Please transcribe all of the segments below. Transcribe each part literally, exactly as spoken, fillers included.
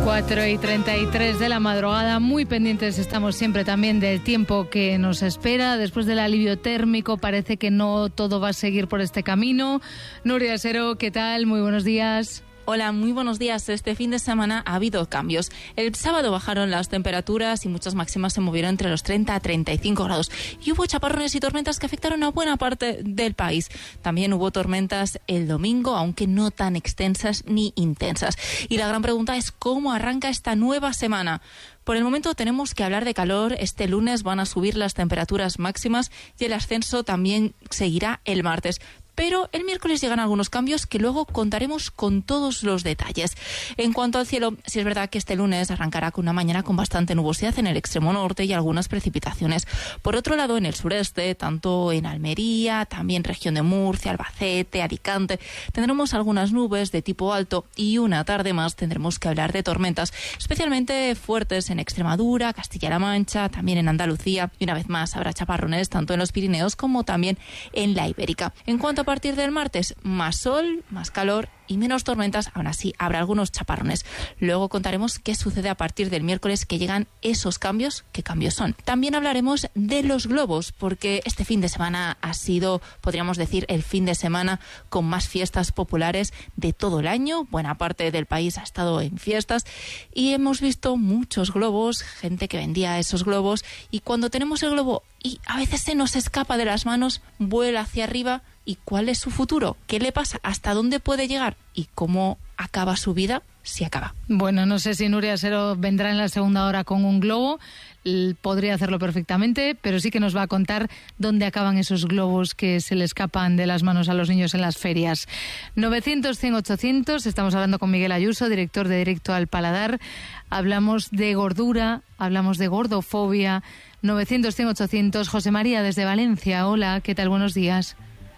cuatro y treinta y tres de la madrugada, muy pendientes estamos siempre también del tiempo que nos espera. Después del alivio térmico parece que no todo va a seguir por este camino. Nuria Asero, ¿qué tal? Muy buenos días. Hola, muy buenos días. Este fin de semana ha habido cambios. El sábado bajaron las temperaturas y muchas máximas se movieron entre los treinta a treinta y cinco grados. Y hubo chaparrones y tormentas que afectaron a buena parte del país. También hubo tormentas el domingo, aunque no tan extensas ni intensas. Y la gran pregunta es ¿cómo arranca esta nueva semana? Por el momento tenemos que hablar de calor. Este lunes van a subir las temperaturas máximas y el ascenso también seguirá el martes. Pero el miércoles llegan algunos cambios que luego contaremos con todos los detalles. En cuanto al cielo, sí es verdad que este lunes arrancará con una mañana con bastante nubosidad en el extremo norte y algunas precipitaciones. Por otro lado, en el sureste, tanto en Almería, también región de Murcia, Albacete, Alicante, tendremos algunas nubes de tipo alto y una tarde más tendremos que hablar de tormentas, especialmente fuertes en Extremadura, Castilla-La Mancha, también en Andalucía. Y una vez más habrá chaparrones tanto en los Pirineos como también en la Ibérica. En cuanto a A partir del martes, más sol, más calor y menos tormentas, aún así habrá algunos chaparrones. Luego contaremos qué sucede a partir del miércoles que llegan esos cambios, qué cambios son. También hablaremos de los globos, porque este fin de semana ha sido, podríamos decir, el fin de semana con más fiestas populares de todo el año. Buena parte del país ha estado en fiestas y hemos visto muchos globos, gente que vendía esos globos, y cuando tenemos el globo y a veces se nos escapa de las manos, vuela hacia arriba. ¿Y cuál es su futuro? ¿Qué le pasa? ¿Hasta dónde puede llegar? ¿Y cómo acaba su vida? Si acaba. Bueno, no sé si Nuria Asero vendrá en la segunda hora con un globo. Podría hacerlo perfectamente, pero sí que nos va a contar dónde acaban esos globos que se le escapan de las manos a los niños en las ferias. novecientos, cien, ochocientos. Estamos hablando con Miguel Ayuso, director de Directo al Paladar. Hablamos de gordura, hablamos de gordofobia. novecientos, cien, ochocientos. José María, desde Valencia. Hola, ¿qué tal? Buenos días.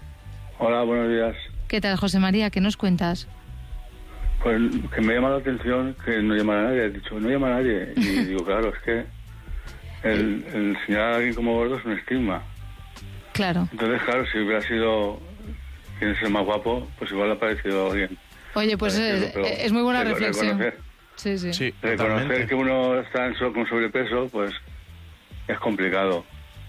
Hola, buenos días. ¿Qué tal, José María? ¿Qué nos cuentas? Pues que me llama la atención que no llama a nadie. He dicho, no llama a nadie. Y digo, claro, es que el, el señalar a alguien como gordo es un estigma. Claro. Entonces, claro, si hubiera sido quien es el más guapo, pues igual le ha parecido bien. Oye, pues es, es muy buena reflexión. Reconocer, sí, sí. sí, reconocer totalmente. Que uno está en so, con sobrepeso, pues es complicado.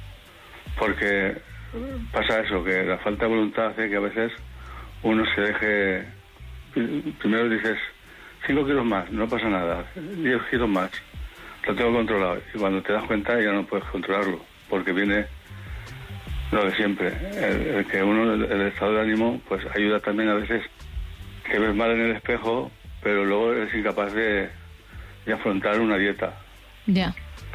Porque pasa eso, que la falta de voluntad hace que a veces uno se deje. Primero dices cinco kilos más, no pasa nada, diez kilos más, lo tengo controlado, y cuando te das cuenta ya no puedes controlarlo, porque viene lo de siempre, el, el que uno, el, el estado de ánimo, pues ayuda también a veces que ves mal en el espejo, pero luego eres incapaz de, de afrontar una dieta. Ya.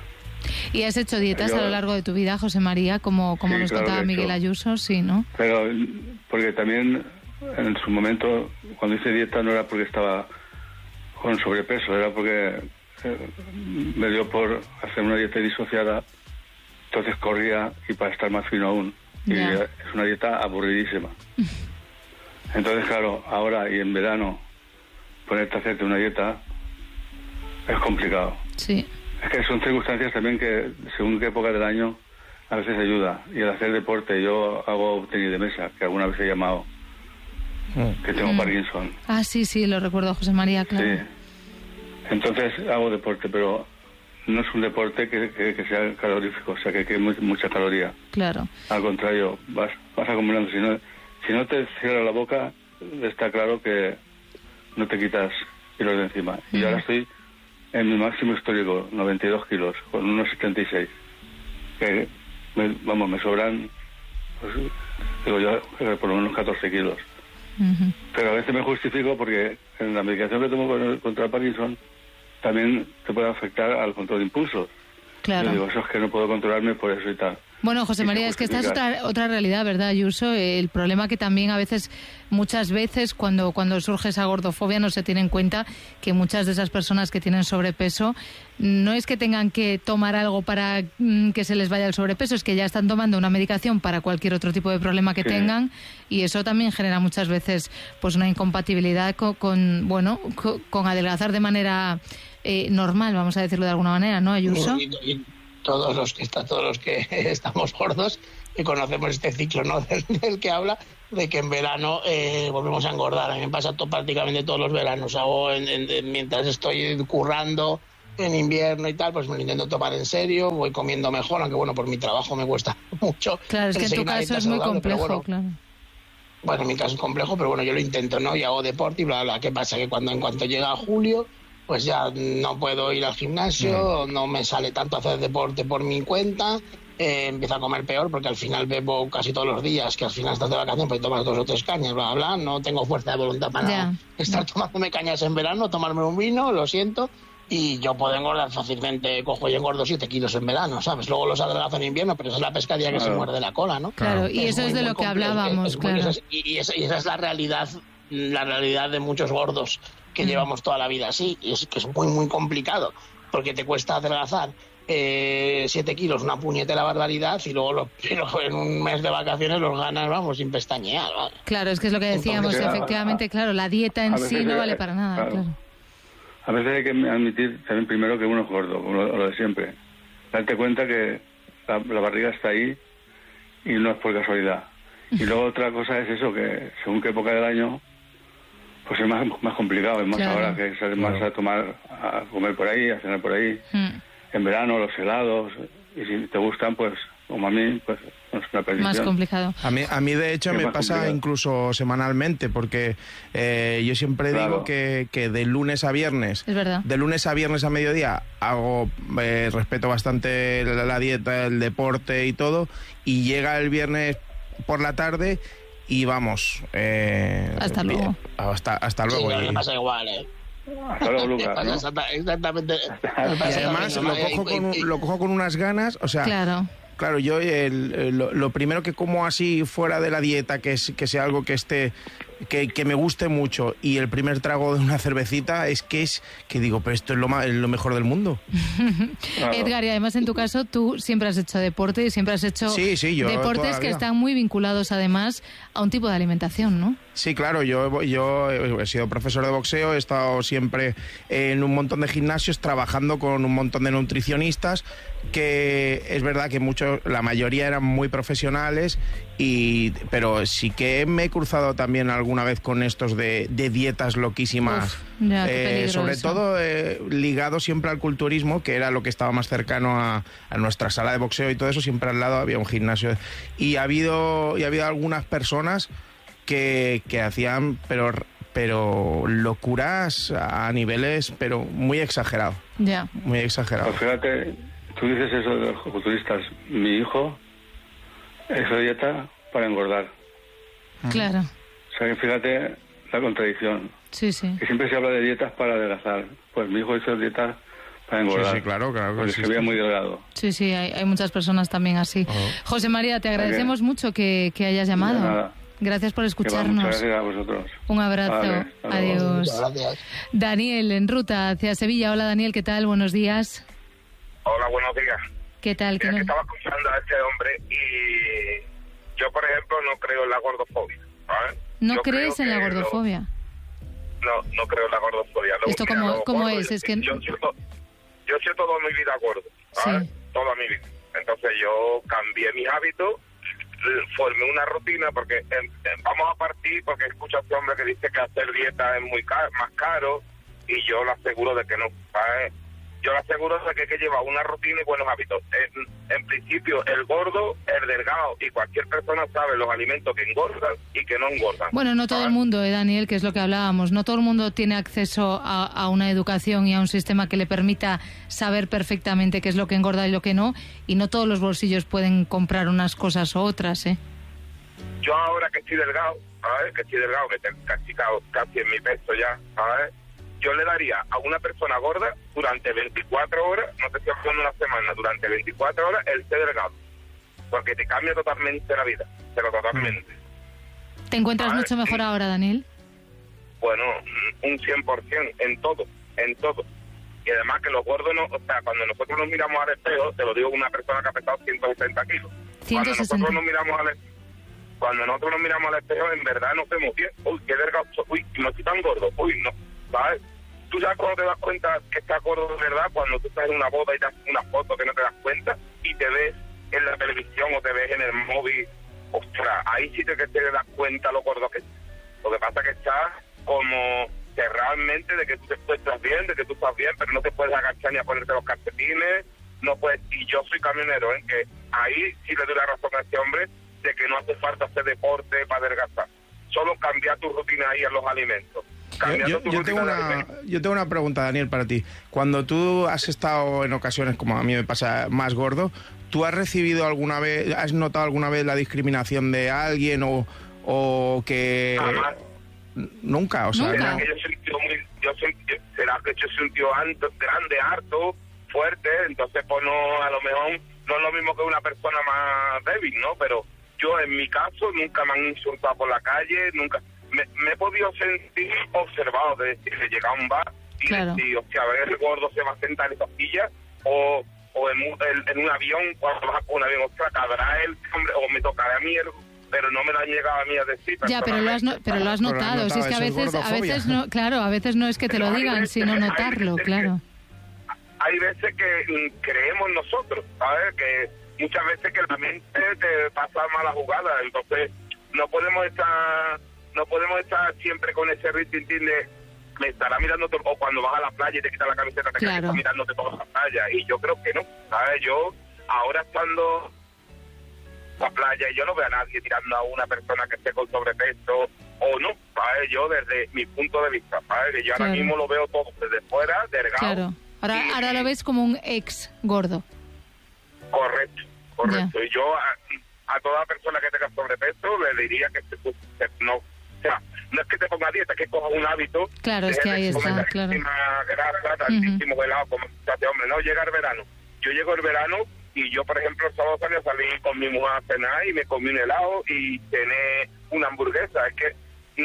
¿Y has hecho dietas Yo, a lo largo de tu vida, José María, como, como sí, nos claro contaba Miguel Ayuso? Sí, ¿no? Pero porque también en su momento, cuando hice dieta, no era porque estaba con sobrepeso, era porque eh, me dio por hacer una dieta disociada, entonces corría y para estar más fino aún. Y yeah. es una dieta aburridísima. Entonces, claro, ahora y en verano, ponerte a hacerte una dieta es complicado. Sí. Es que son circunstancias también que, según qué época del año, a veces ayuda. Y el hacer deporte, yo hago tenis de mesa, que alguna vez he llamado, mm. que tengo mm. Parkinson. Ah, sí, sí, lo recuerdo, José María, claro. Sí. Entonces hago deporte, pero no es un deporte que, que, que sea calorífico, o sea, que quede mucha caloría. Claro. Al contrario, vas, vas acumulando. Si no, si no te cierra la boca, está claro que no te quitas kilos de encima. Mm. Y ahora estoy en mi máximo histórico, noventa y dos kilos, con unos setenta y seis. Que, me, vamos, me sobran, pues, digo yo, por lo menos catorce kilos. Uh-huh. Pero a veces me justifico porque en la medicación que tomo contra el Parkinson también te puede afectar al control de impulsos. Claro. Yo digo, eso es que no puedo controlarme por eso y tal. Bueno, José María, es que esta es otra, otra realidad, ¿verdad, Ayuso? El problema que también a veces, muchas veces, cuando, cuando surge esa gordofobia, no se tiene en cuenta que muchas de esas personas que tienen sobrepeso no es que tengan que tomar algo para mm, que se les vaya el sobrepeso, es que ya están tomando una medicación para cualquier otro tipo de problema que sí. tengan, y eso también genera muchas veces pues una incompatibilidad con, con bueno, con, con adelgazar de manera eh, normal, vamos a decirlo de alguna manera, ¿no, Ayuso? Y, y, todos los que está, todos los que estamos gordos, que conocemos este ciclo, ¿no?, del, del que habla, de que en verano eh, volvemos a engordar. A mí me pasa todo, prácticamente todos los veranos. Hago en, en, mientras estoy currando en invierno y tal, pues me lo intento tomar en serio, voy comiendo mejor, aunque bueno, por mi trabajo me cuesta mucho. Claro, es que en tu caso es muy complejo, bueno, claro. Bueno, en mi caso es complejo, pero bueno, yo lo intento, ¿no? Y hago deporte y bla, bla. ¿Qué pasa? Que cuando en cuanto llega julio, pues ya no puedo ir al gimnasio, mm. no me sale tanto hacer deporte por mi cuenta, eh, empiezo a comer peor porque al final bebo casi todos los días, que al final estás de vacaciones, pues tomas dos o tres cañas, bla, bla, bla. No tengo fuerza de voluntad para yeah. estar yeah. tomándome cañas en verano, tomarme un vino, lo siento. Y yo puedo engordar fácilmente, cojo y engordo siete kilos en verano, ¿sabes? Luego los adelgazo en invierno, pero esa es la pescadilla que claro. se muerde la cola, ¿no? Claro, y eso es, es de lo que hablábamos, es, claro. Es, y, esa, y esa es la realidad, la realidad de muchos gordos que mm. llevamos toda la vida así, y es que es muy, muy complicado, porque te cuesta adelgazar eh, siete kilos, una puñetera barbaridad, y luego lo, pero en un mes de vacaciones los ganas, vamos, sin pestañear, ¿vale? Claro, es que es lo que decíamos, Entonces, efectivamente, a, claro, la dieta en sí no vale para nada, claro. claro. A veces hay que admitir también primero que uno es gordo, lo, lo de siempre. Darte cuenta que la, la barriga está ahí y no es por casualidad. Y luego otra cosa es eso, que según qué época del año, pues es más, más complicado. Es más claro. ahora que sales más a tomar, a comer por ahí, a cenar por ahí. Mm. En verano los helados, y si te gustan, pues como a mí, pues es una perdición. Más complicado. A mí, a mí de hecho, me pasa complicado. Incluso semanalmente, porque eh, yo siempre claro. digo que, que de lunes a viernes, es verdad. de lunes a viernes a mediodía, hago, eh, respeto bastante la, la dieta, el deporte y todo, y llega el viernes por la tarde y vamos. Eh, hasta luego. Hasta, hasta luego. Sí, y... me pasa igual, ¿eh? Hasta luego, Lucas. ¿no? Exactamente. Y además lo cojo, con, lo cojo con unas ganas, o sea... Claro. Claro, yo el, el, lo, lo primero que como así fuera de la dieta, que es que sea algo que esté que, que me guste mucho, y el primer trago de una cervecita es que es que digo, pero esto es lo, más, lo mejor del mundo. Claro. Edgar, y además en tu caso tú siempre has hecho deporte y siempre has hecho sí, sí, yo deportes que están muy vinculados además a un tipo de alimentación, ¿no? Sí, claro, yo, yo he sido profesor de boxeo, he estado siempre en un montón de gimnasios trabajando con un montón de nutricionistas, que es verdad que muchos, la mayoría eran muy profesionales, y pero sí que me he cruzado también alguna vez con estos de, de dietas loquísimas. Uf, ya, eh, sobre todo eh, ligado siempre al culturismo, que era lo que estaba más cercano a, a nuestra sala de boxeo, y todo eso, siempre al lado había un gimnasio. Y ha habido, y ha habido algunas personas que, que hacían pero pero locuras a niveles pero muy exagerados. Ya. Muy exagerados. Pues fíjate, tú dices eso de los culturistas. Mi hijo hizo dieta para engordar. Claro. O sea, que fíjate la contradicción. Sí, sí. Que siempre se habla de dietas para adelgazar. Pues mi hijo hizo dietas para engordar. Sí, sí, claro, claro. Porque sí, se veía sí. muy delgado. Sí, sí, hay, hay muchas personas también así. Oh. José María, te agradecemos mucho que, que hayas llamado. Nada. Gracias por escucharnos. Muchas gracias a vosotros. Un abrazo. Vale, adiós. Gracias. Daniel, en ruta hacia Sevilla. Hola, Daniel, ¿qué tal? Buenos días. Hola, buenos días. ¿Qué tal? Mira, ¿Qué que no? estaba escuchando a este hombre y yo, por ejemplo, no creo en la gordofobia. ¿Vale? ¿No yo crees en la gordofobia? Lo, no, no creo en la gordofobia. Lo, ¿Esto mira, cómo, cómo gordo, es? es que... Yo he sido, yo he sido toda mi vida gordo, ¿vale? Sí. Toda mi vida. Entonces yo cambié mis hábitos, formé una rutina, porque eh, vamos a partir, porque escucho a este hombre que dice que hacer dieta es muy caro, más caro, y yo le aseguro de que no, ¿sabes? Yo le aseguro de que hay que llevar una rutina y buenos hábitos. En, en principio, el gordo, el delgado y cualquier persona sabe los alimentos que engordan y que no engordan. Bueno, no todo ¿sabes? el mundo, eh, Daniel, que es lo que hablábamos. No todo el mundo tiene acceso a, a una educación y a un sistema que le permita saber perfectamente qué es lo que engorda y lo que no. Y no todos los bolsillos pueden comprar unas cosas u otras, ¿eh? Yo ahora que estoy delgado, ¿sabes? Que estoy delgado, que tengo casi, casi en mi peso ya, ¿sabes? Yo le daría a una persona gorda durante veinticuatro horas, no te estoy hablando una semana, durante veinticuatro horas el té delgado. Porque te cambia totalmente la vida, pero totalmente. ¿Te encuentras ¿Sabes? mucho mejor Sí. ahora, Daniel? Bueno, un cien por ciento en todo, en todo. Y además que los gordos, no, o sea, cuando nosotros nos miramos al espejo, te lo digo una persona que ha pesado ciento sesenta kilos. ciento sesenta. Cuando nosotros nos miramos al espejo, cuando nosotros nos miramos al espejo, en verdad nos vemos bien. Uy, qué delgado, uy, no estoy tan gordo, uy, no, ¿sabes? Tú sabes cuando te das cuenta que estás gordo de verdad, cuando tú estás en una boda y te haces una foto que no te das cuenta y te ves en la televisión o te ves en el móvil ostras, ahí sí te, que te das cuenta lo gordo que es. Lo que pasa es que estás como que realmente de que tú, tú estás bien, de que tú estás bien, pero no te puedes agachar ni a ponerte los calcetines, no puedes, y yo soy camionero, en que ahí sí le doy la razón a este hombre de que no hace falta hacer deporte para adelgazar, solo cambiar tu rutina ahí en los alimentos. Yo, yo, yo, tengo una, yo tengo una pregunta, Daniel, para ti. Cuando tú has estado en ocasiones, como a mí me pasa, más gordo, ¿tú has recibido alguna vez, has notado alguna vez la discriminación de alguien o, o que... Jamás. Nunca, o sea... ¿Será no. que yo soy un tío muy... Yo soy, yo, ¿Será que yo soy un tío alto, grande, harto, fuerte? Entonces, pues no, a lo mejor no es lo mismo que una persona más débil, ¿no? Pero yo, en mi caso, nunca me han insultado por la calle, nunca... Me, me he podido sentir observado, de decir, de llegar a un bar y claro. decir, hostia, a ver, el gordo se va a sentar en esa silla, o, o en, en, en un avión, cuando vas con un avión, ostras, cabrá él, hombre, o me tocará a mí, el, pero no me lo han llegado a mí a decir. Ya, pero lo has, no, pero lo has notado, lo si es que a veces, a veces no, claro, a veces no es que te lo digan, sino notarlo, claro. Hay veces que creemos nosotros, ¿sabes? Que muchas veces que la mente te pasa mala jugada, entonces no podemos estar... No podemos estar siempre con ese rintintín de me estará mirando todo, o cuando vas a la playa y te quitas la camiseta te claro. quedas mirándote toda la playa, y yo creo que no, ¿sabes? Yo ahora estando en la playa yo no veo a nadie mirando a una persona que esté con sobrepeso o no, ¿sabes? Yo desde mi punto de vista, ¿sabes? Que yo ahora claro. mismo lo veo todo desde fuera, delgado. Claro, ahora, y, ahora lo ves como un ex gordo. Correcto, correcto, ya. y yo a, a toda persona que tenga sobrepeso le diría que, se, que no. O sea, no es que te ponga dieta, es que coja un hábito. Claro, es que ahí está, claro. Grasa, tantísimo uh-huh. helado, como este hombre, no llega el verano. Yo llego el verano y yo, por ejemplo, el sábado salí, salí con mi mujer a cenar y me comí un helado y cené una hamburguesa. Es que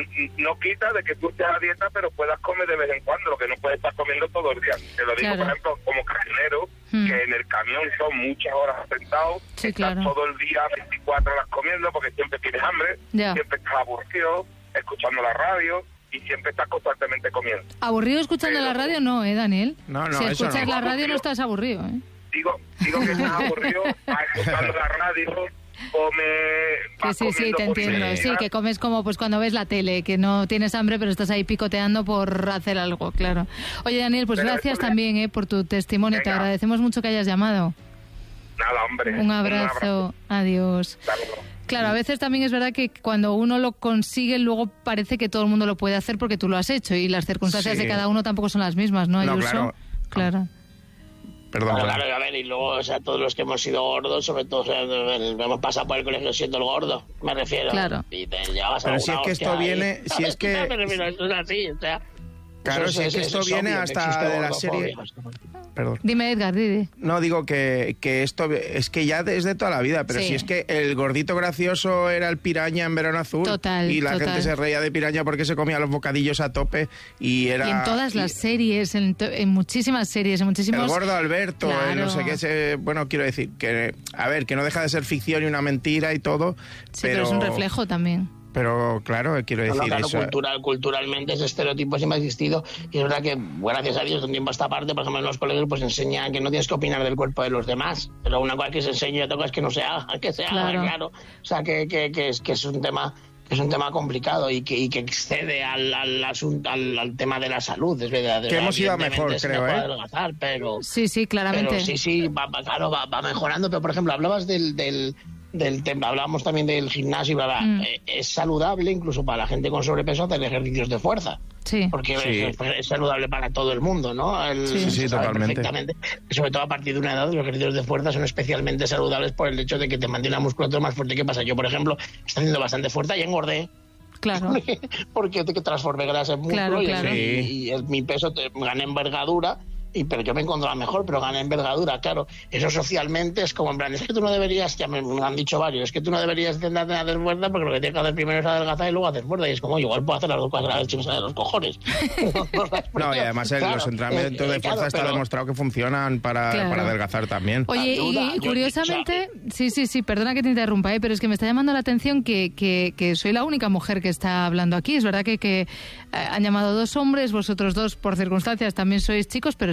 no quita de que tú estés a dieta, pero puedas comer de vez en cuando, lo que no puedes estar comiendo todo el día. Te lo digo, claro. por ejemplo, como camionero, hmm. que en el camión son muchas horas sentados, sí, estás claro. todo el día veinticuatro horas comiendo porque siempre tienes hambre, ya. siempre estás aburrido, escuchando la radio y siempre estás constantemente comiendo. Aburrido escuchando pero, la radio no, ¿eh, Daniel? No, no, si escuchas no. la radio no estás aburrido, ¿eh? Digo, digo que estás aburrido, vas escuchando la radio, come... Que sí, sí, te entiendo. Sí, que comes como pues cuando ves la tele, que no tienes hambre, pero estás ahí picoteando por hacer algo, claro. Oye, Daniel, pues pero gracias también eh, por tu testimonio. Venga. Te agradecemos mucho que hayas llamado. Nada, hombre. Un abrazo. Un abrazo. Adiós. Claro, a veces también es verdad que cuando uno lo consigue, luego parece que todo el mundo lo puede hacer porque tú lo has hecho y las circunstancias sí. de cada uno tampoco son las mismas, ¿no, no Ayuso? Claro. Claro. Perdón, claro, claro, a ver, y luego, o sea, todos los que hemos sido gordos, sobre todo, o sea, hemos pasado por el colegio siendo el gordo, me refiero. Claro. Y te llevabas Pero a si es que esto viene, si es que... me refiero, esto es así, o sea... Claro, si es que esto viene hasta de la serie... Perdón. Dime, Edgar, dime. No, digo que, que esto es que ya es de toda la vida, pero sí. si es que el gordito gracioso era el Piraña en Verano Azul. Total, y la total. gente se reía de Piraña porque se comía los bocadillos a tope y era... Y en todas las series, en, to, en muchísimas series, en muchísimos... El gordo Alberto, claro. el no sé qué, se, bueno, quiero decir, que a ver, que no deja de ser ficción y una mentira y todo, sí, pero... pero es un reflejo también. Pero claro, quiero decir no, claro, eso. Cultural, culturalmente ese estereotipo siempre ha existido y es verdad que, gracias a Dios, de un tiempo a esta parte, por ejemplo, en los colegios pues enseñan que no tienes que opinar del cuerpo de los demás, pero una cosa que se enseña y otra cosa es que no se haga, que se haga, claro. claro. O sea, que, que, que, es, que es un tema... es un tema complicado y que, y que excede al, al, asunto, al, al tema de la salud. Es verdad, que hemos ido mejor, creo, ¿eh? Adelgazar, pero, sí, sí, claramente. Pero sí, sí, va, claro, va, va mejorando. Pero, por ejemplo, hablabas del... del del tema, hablábamos también del gimnasio, bla, bla. Mm. Eh, es saludable incluso para la gente con sobrepeso hacer ejercicios de fuerza, sí. porque sí. Es, es saludable para todo el mundo, ¿no? El, sí, sí, totalmente. Sobre todo a partir de una edad, los ejercicios de fuerza son especialmente saludables por el hecho de que te mantiene la musculatura más fuerte. ¿Qué pasa? Yo, por ejemplo, estoy haciendo bastante fuerza y engordé. Claro. Porque te transformé grasa en músculo claro, y, claro. y, y el, mi peso te, gané envergadura. Y, pero yo me encontraba mejor, pero gané envergadura, claro. Eso socialmente es como en plan, es que tú no deberías, ya me, me han dicho varios, es que tú no deberías intentarte hacer fuerza porque lo que tienes que hacer primero es adelgazar y luego hacer fuerza. Y es como, igual puedo hacer las dos cosas a ver si me salen los cojones. No, y además claro, los entrenamientos eh, de fuerza claro, está pero... demostrado que funcionan para, claro. para adelgazar también. Oye, Ayuda, y curiosamente, yo, sí, sí, sí, perdona que te interrumpa, ¿eh? pero es que me está llamando la atención que, que, que soy la única mujer que está hablando aquí. Es verdad que, que eh, han llamado dos hombres, vosotros dos por circunstancias también sois chicos, pero es verdad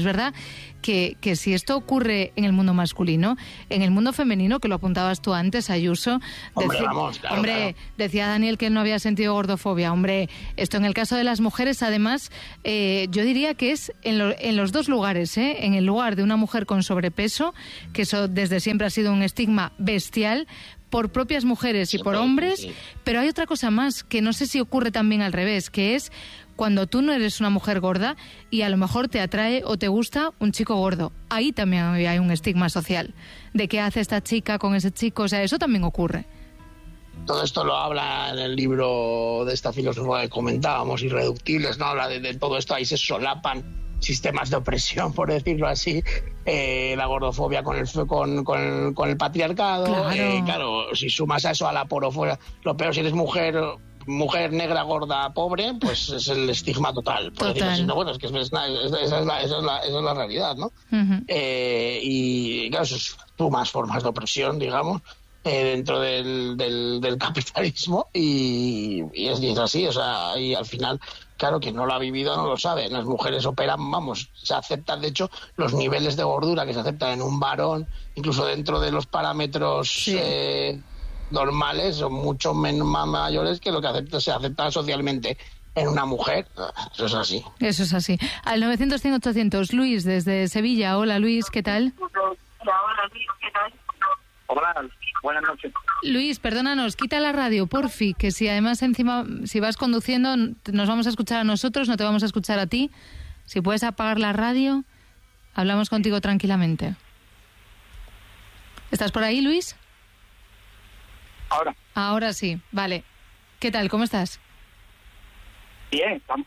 verdad que, que si esto ocurre en el mundo masculino, en el mundo femenino, que lo apuntabas tú antes, Ayuso, hombre, deci- vamos, claro, hombre claro. decía Daniel que él no había sentido gordofobia. Hombre, esto en el caso de las mujeres, además, eh, yo diría que es en, lo, en los dos lugares, ¿eh? En el lugar de una mujer con sobrepeso, que eso desde siempre ha sido un estigma bestial, por propias mujeres y por hombres, sí, sí. Pero hay otra cosa más, que no sé si ocurre también al revés, que es cuando tú no eres una mujer gorda y a lo mejor te atrae o te gusta un chico gordo. Ahí también hay un estigma social de qué hace esta chica con ese chico, o sea, eso también ocurre. Todo esto lo habla en el libro de esta filósofa que comentábamos, Irreductibles, ¿no? Habla de, de todo esto, ahí se solapan sistemas de opresión, por decirlo así, eh, la gordofobia con el con, con, con el patriarcado, claro. Eh, claro, si sumas a eso a la porofobia, lo peor si eres mujer mujer negra, gorda, pobre, pues es el estigma total, por total. Decirlo así. No, bueno, es que es, es, esa, es la, esa, es la, esa es la realidad, ¿no? Uh-huh. Eh, y claro, eso sumas formas de opresión, digamos, eh, dentro del, del, del capitalismo y, y, es, y es así, o sea, y al final... Claro, quien no lo ha vivido no lo sabe. Las mujeres operan, vamos, se aceptan, de hecho, los niveles de gordura que se aceptan en un varón, incluso dentro de los parámetros sí. eh, normales, son mucho menos más mayores que lo que acepta, se acepta socialmente en una mujer. Eso es así. Eso es así. Al novecientos cien ochocientos, Luis, desde Sevilla. Hola, Luis, ¿qué tal? Hola, Luis, ¿qué tal? Hola, buenas noches. Luis, perdónanos, quita la radio, porfi, que si además encima, si vas conduciendo, nos vamos a escuchar a nosotros, no te vamos a escuchar a ti. Si puedes apagar la radio, hablamos contigo tranquilamente. ¿Estás por ahí, Luis? Ahora. Ahora sí, vale. ¿Qué tal, cómo estás? Bien, estamos.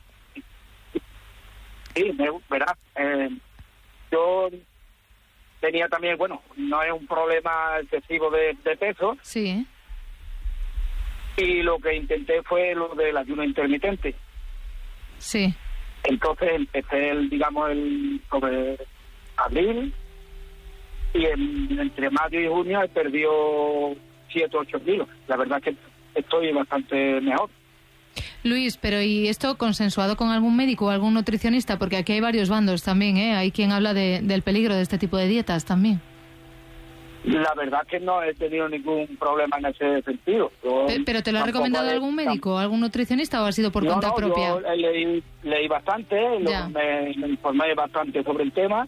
Sí, me, verás, eh, yo... tenía también, bueno, no es un problema excesivo de, de peso. Sí. Y lo que intenté fue lo del ayuno intermitente. Sí. Entonces empecé, el, digamos, el sobre abril y en, entre mayo y junio he perdido siete o ocho kilos. La verdad es que estoy bastante mejor. Luis, pero ¿y esto consensuado con algún médico o algún nutricionista? Porque aquí hay varios bandos también, ¿eh? Hay quien habla de, del peligro de este tipo de dietas también. La verdad es que no he tenido ningún problema en ese sentido. Yo ¿Pero, pero te lo ha recomendado he... algún médico, algún nutricionista o ha sido por no, cuenta no, propia? Yo leí, leí bastante, lo, me, me informé bastante sobre el tema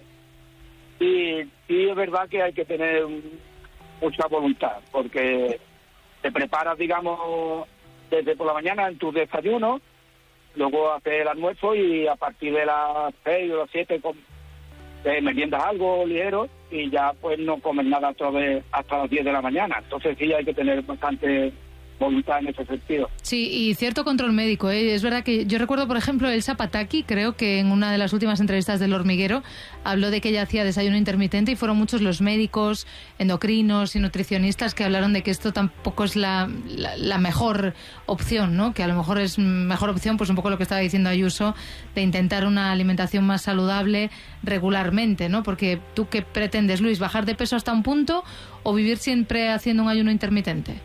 y sí es verdad que hay que tener mucha voluntad porque te preparas, digamos... desde por la mañana en tu desayuno, luego haces el almuerzo y a partir de las seis o las siete te meriendas algo ligero y ya pues no comes nada otra vez hasta las diez de la mañana. Entonces sí hay que tener bastante voluntad en ese sentido. Sí, y cierto control médico, ¿eh? Es verdad que yo recuerdo, por ejemplo, Elsa Pataki, creo que en una de las últimas entrevistas del Hormiguero habló de que ella hacía desayuno intermitente y fueron muchos los médicos, endocrinos y nutricionistas que hablaron de que esto tampoco es la, la, la mejor opción, ¿no? Que a lo mejor es mejor opción, pues un poco lo que estaba diciendo Ayuso, de intentar una alimentación más saludable regularmente, ¿no? Porque tú, ¿qué pretendes, Luis? ¿Bajar de peso hasta un punto o vivir siempre haciendo un ayuno intermitente?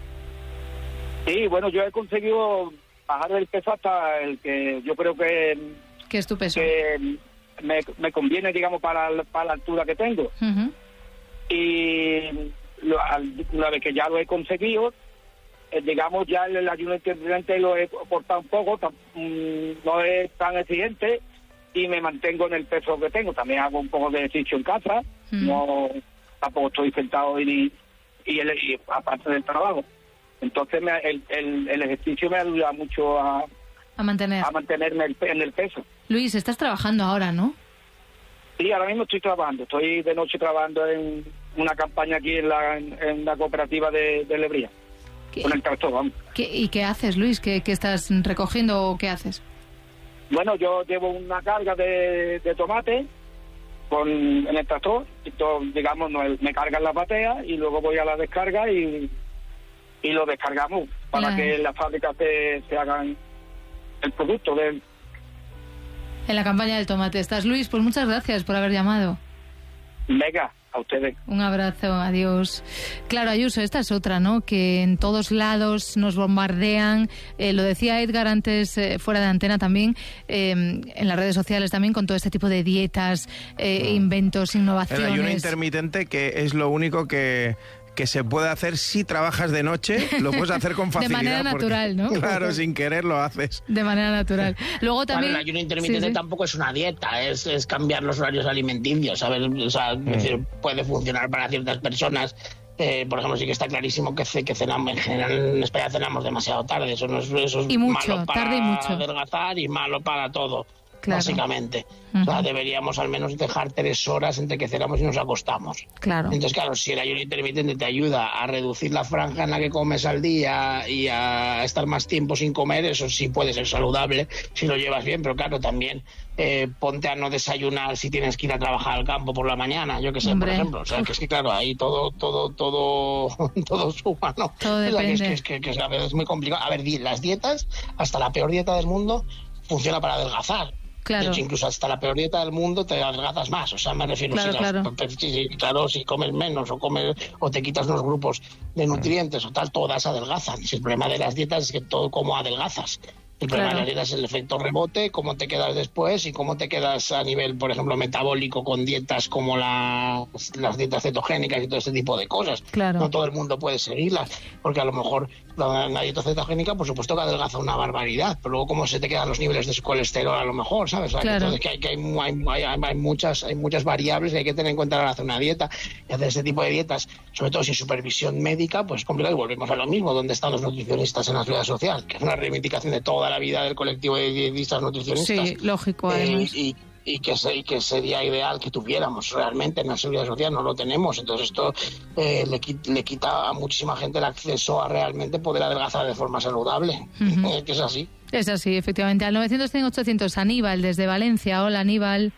Sí, bueno, yo he conseguido bajar el peso hasta el que yo creo que... ¿Qué es tu peso? Que me, me conviene, digamos, para, para la altura que tengo. Uh-huh. Y lo, al, una vez que ya lo he conseguido, eh, digamos, ya el ayuno intermitente lo he cortado un poco, tam, mmm, no es tan exigente y me mantengo en el peso que tengo. También hago un poco de ejercicio en casa, uh-huh. no tampoco estoy sentado y, y, el, y aparte del trabajo. Entonces me, el, el, el ejercicio me ayuda mucho a, a, mantener. a mantenerme el, en el peso. Luis, estás trabajando ahora, ¿no? Sí, ahora mismo estoy trabajando. Estoy de noche trabajando en una campaña aquí en la, en, en la cooperativa de, de Lebría. Con el tractor, vamos. ¿Qué, ¿Y qué haces, Luis? ¿Qué, ¿Qué estás recogiendo o qué haces? Bueno, yo llevo una carga de, de tomate con, en el tractor. Y todo, digamos, no, me cargan las bateas y luego voy a la descarga y... y lo descargamos para claro. que las fábricas se, se hagan el producto de él. En la campaña del tomate estás, Luis, pues muchas gracias por haber llamado. Venga, A ustedes. Un abrazo, adiós. Claro, Ayuso, esta es otra, ¿no? Que en todos lados nos bombardean. Eh, lo decía Edgar antes, eh, fuera de antena también, eh, en las redes sociales también, con todo este tipo de dietas, eh, inventos, innovaciones. El ayuno intermitente, que es lo único que... que se puede hacer si trabajas de noche, lo puedes hacer con facilidad. De manera natural, porque, ¿no? Claro, sin querer lo haces. De manera natural. Luego también... Bueno, el ayuno intermitente sí, sí. tampoco es una dieta, es, es cambiar los horarios alimenticios, ¿sabes? O sea, mm. es decir, puede funcionar para ciertas personas. Eh, por ejemplo, sí que está clarísimo que, que cenamos, en general en España cenamos demasiado tarde. Eso, no es, eso es y mucho, malo para tarde y mucho. adelgazar y malo para todo. Claro. Básicamente. Uh-huh. O sea, deberíamos al menos dejar tres horas entre que cenamos y nos acostamos. Claro. Entonces, claro, si el ayuno intermitente te ayuda a reducir la franja en la que comes al día y a estar más tiempo sin comer, eso sí puede ser saludable si lo llevas bien, pero claro, también eh, ponte a no desayunar si tienes que ir a trabajar al campo por la mañana, yo que sé, Hombre. por ejemplo. O sea, que es que claro, ahí todo, todo, todo, todo suma, ¿no? Todo depende. O sea, que es, que, que, que a veces es muy complicado. A ver, las dietas, hasta la peor dieta del mundo, funciona para adelgazar. Claro. De hecho, incluso hasta la peor dieta del mundo te adelgazas más. O sea, me refiero claro, si, claro. Si, claro, si comes menos o comes o te quitas unos grupos de nutrientes o tal, todas adelgazan. Si el problema de las dietas es que todo como adelgazas. El problema claro. de la dieta es el efecto rebote, cómo te quedas después y cómo te quedas a nivel, por ejemplo, metabólico con dietas como la, las dietas cetogénicas y todo ese tipo de cosas. Claro. No todo el mundo puede seguirlas, porque a lo mejor la, la dieta cetogénica, por supuesto que adelgaza una barbaridad, pero luego cómo se te quedan los niveles de colesterol a lo mejor, ¿sabes? O sea, claro. que, que, que hay, hay, hay, hay, muchas, hay muchas variables que hay que tener en cuenta a la hora de hacer una dieta. Y hacer este tipo de dietas, sobre todo sin supervisión médica, pues es complicado y volvemos a lo mismo. ¿Dónde están los nutricionistas en la seguridad social? Que es una reivindicación de toda la vida del colectivo de dietistas nutricionistas. Sí, lógico, además. Eh, y, y, que se, y que sería ideal que tuviéramos realmente en la seguridad social, no lo tenemos. Entonces esto eh, le, le quita a muchísima gente el acceso a realmente poder adelgazar de forma saludable. Uh-huh. Eh, que es así. Es así, efectivamente. Al novecientos cien ochocientos, Aníbal, desde Valencia. Hola, Aníbal.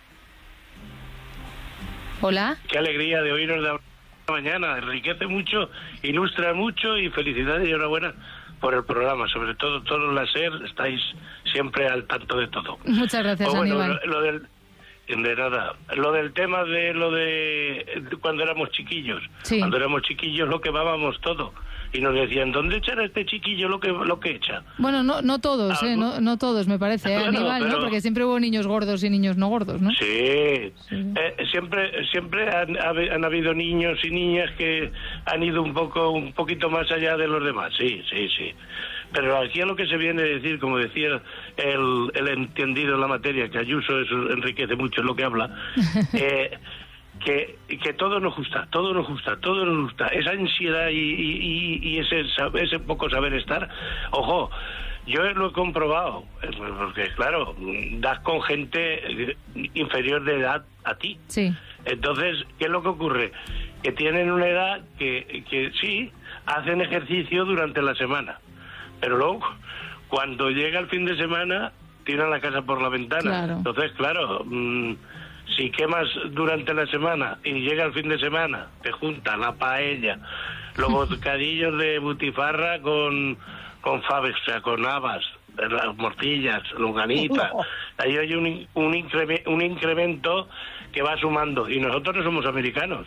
Hola. Qué alegría de oíros de la mañana. Enriquece mucho, ilustra mucho y felicidades y enhorabuena por el programa, sobre todo todos los SER estáis siempre al tanto de todo. Muchas gracias, bueno, Aníbal. Lo, lo del, de nada, lo del tema de lo de, de cuando éramos chiquillos. Sí. Cuando éramos chiquillos lo quemábamos todo y nos decían, ¿dónde echará este chiquillo lo que lo que echa? Bueno, no no todos, eh, no, no todos me parece, ¿eh, bueno, Aníbal, pero... ¿no? Porque siempre hubo niños gordos y niños no gordos, ¿no? Sí, sí. Eh, siempre siempre han, han habido niños y niñas que han ido un poco un poquito más allá de los demás, sí, sí, sí. Pero aquí a lo que se viene a decir, como decía el, el entendido en la materia, que Ayuso eso enriquece mucho en lo que habla, eh, que, que todo nos gusta, todo nos gusta, todo nos gusta. Esa ansiedad y, y, y ese, ese poco saber estar, ojo, yo lo he comprobado, porque claro, das con gente inferior de edad a ti. Sí. Entonces, ¿qué es lo que ocurre? Que tienen una edad que, que sí, hacen ejercicio durante la semana, pero luego, cuando llega el fin de semana, tiran la casa por la ventana. Claro. Entonces, claro, mmm, si quemas durante la semana y llega el fin de semana, te junta la paella, los bocadillos de butifarra con, con faves, o sea, con habas, las morcillas, longaniza. Ahí hay un, un, incre, un incremento que va sumando. Y nosotros no somos americanos,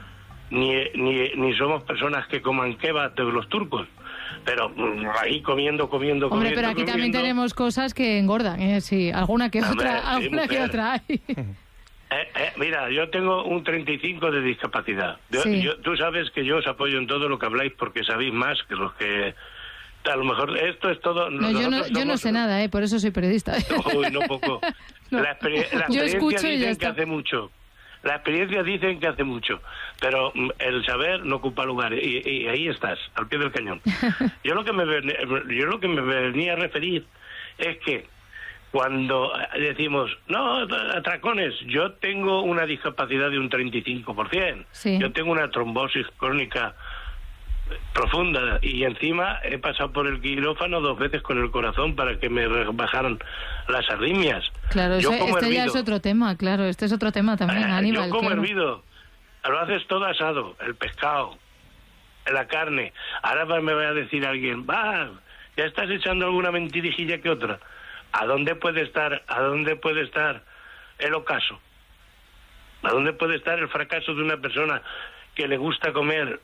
ni, ni, ni somos personas que coman kebab de los turcos. Pero ahí comiendo, comiendo, Hombre, comiendo, pero aquí comiendo. también tenemos cosas que engordan, ¿eh? Sí, alguna que Hombre, otra, sí, alguna que otra hay. Eh, eh, mira, yo tengo un treinta y cinco de discapacidad. Yo, Sí. yo, tú sabes que yo os apoyo en todo lo que habláis porque sabéis más que los que... A lo mejor esto es todo... No, yo no, yo no sé nada, ¿eh? Por eso soy periodista. Uy, no poco. No. La, exper la Yo experiencia escucho y ya dicen que está. hace mucho. La experiencia dicen que hace mucho, pero mm, el saber no ocupa lugar y, y ahí estás, al pie del cañón. Yo lo que me ven- yo lo que me venía a referir es que cuando decimos, no, atracones, yo tengo una discapacidad de un treinta y cinco por ciento, Sí. yo tengo una trombosis crónica profunda y encima he pasado por el quirófano dos veces con el corazón para que me bajaran las arritmias. Claro, Yo eso- como este ya hervido. es otro tema, claro, este es otro tema también, Eh, Aníbal. Yo como claro. hervido, lo haces todo asado, el pescado, la carne. Ahora va- me va a decir alguien, va, ya estás echando alguna mentirijilla que otra. ¿A dónde puede estar, a dónde puede estar el ocaso? ¿A dónde puede estar el fracaso de una persona que le gusta comer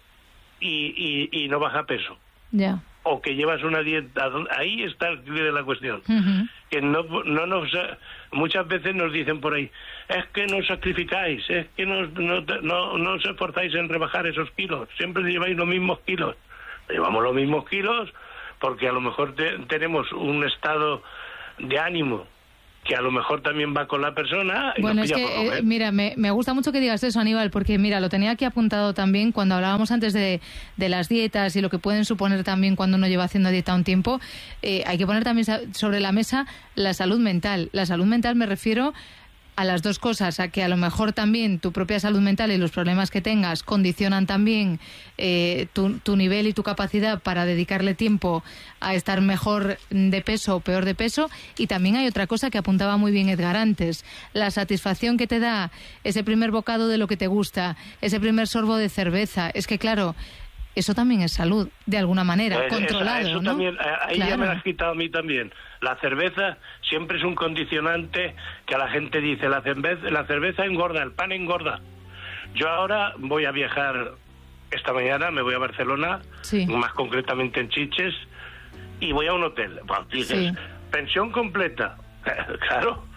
y, y, y no baja peso? Ya. O que llevas una dieta, ahí está el clic de la cuestión. Uh-huh. Que no, no nos, muchas veces nos dicen por ahí, es que no sacrificáis, es que no, no, no, no os esforzáis en rebajar esos kilos, siempre lleváis los mismos kilos. Llevamos los mismos kilos porque a lo mejor te, tenemos un estado de ánimo que a lo mejor también va con la persona. Y bueno, es que, eh, mira, me, me gusta mucho que digas eso, Aníbal, porque mira, lo tenía aquí apuntado también cuando hablábamos antes de, de las dietas y lo que pueden suponer también cuando uno lleva haciendo dieta un tiempo. Eh, hay que poner también sobre la mesa la salud mental. La salud mental me refiero a las dos cosas, a que a lo mejor también tu propia salud mental y los problemas que tengas condicionan también eh, tu, tu nivel y tu capacidad para dedicarle tiempo a estar mejor de peso o peor de peso. Y también hay otra cosa que apuntaba muy bien Edgar antes, la satisfacción que te da ese primer bocado de lo que te gusta, ese primer sorbo de cerveza. Es que claro, eso también es salud, de alguna manera, pues controlado, eso, eso ¿no? También, ahí claro. Ya me lo has quitado a mí también. La cerveza siempre es un condicionante que a la gente dice, la cerveza, la cerveza engorda, el pan engorda. Yo ahora voy a viajar, esta mañana me voy a Barcelona, sí. Más concretamente en Chiches, y voy a un hotel. Pues dices, sí. Pensión completa. Claro.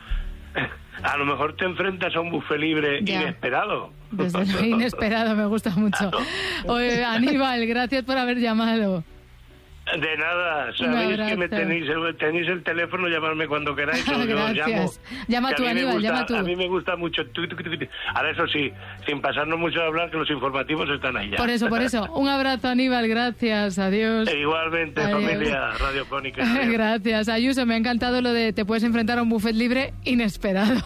A lo mejor te enfrentas a un buffet libre ya. Inesperado. Desde lo inesperado, me gusta mucho. Oye, Aníbal, gracias por haber llamado. De nada, sabéis que me tenéis, tenéis el teléfono, llamarme cuando queráis. Yo llamo. Llama tú, Aníbal, gusta, llama tú. A mí me gusta mucho. Ahora, eso sí, sin pasarnos mucho a hablar, que los informativos están ahí ya. Por eso, por eso. Un abrazo, Aníbal, gracias, adiós. E igualmente, adiós. Familia radiofónica. Adiós. Gracias, Ayuso, me ha encantado lo de te puedes enfrentar a un buffet libre inesperado.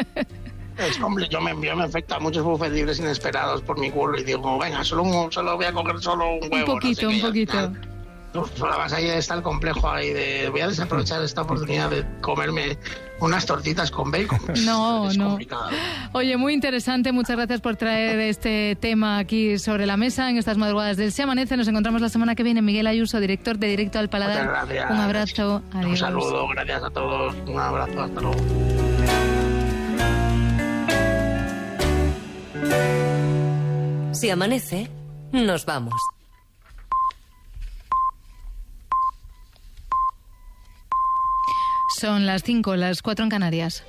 Es complicado, yo me, yo me afecta a muchos buffets libres inesperados por mi curro y digo, venga, solo, un, solo voy a coger solo un huevo. Un poquito, no sé un poquito. Ya. Además ahí está el complejo ahí de voy a desaprovechar esta oportunidad de comerme unas tortitas con bacon. No, es no. Complicado. Oye, muy interesante, muchas gracias por traer este tema aquí sobre la mesa en estas madrugadas del Se Amanece. Nos encontramos la semana que viene. Miguel Ayuso, director de Directo al Paladar. Muchas gracias. Un abrazo, adiós. Un saludo, gracias a todos. Un abrazo, hasta luego. Si amanece, nos vamos. Son las cinco, las cuatro en Canarias.